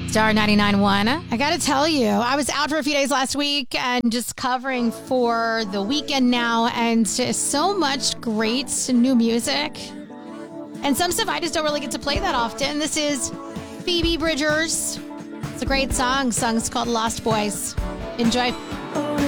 Star 99.1. I got to tell you, I was out for a few days last week and just covering for The Weeknd now, and just so much great new music. And some stuff I just don't really get to play that often. This is Phoebe Bridgers. It's a great song. Song's called Lost Boys. Enjoy.